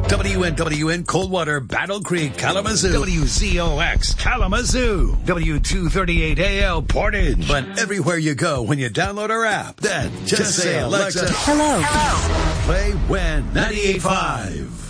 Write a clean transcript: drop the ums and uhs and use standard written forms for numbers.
WNWN Coldwater, Battle Creek, Kalamazoo. WZOX, Kalamazoo. W238AL, Portage. But everywhere you go when you download our app, then just say, Alexa, Hello. play WIN 98.5.